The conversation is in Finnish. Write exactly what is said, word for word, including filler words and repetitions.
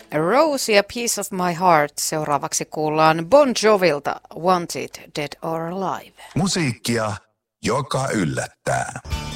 A Rose ja Piece of My Heart. Seuraavaksi kuullaan Bon Jovilta Wanted, Dead or Alive. Musiikkia, joka yllättää.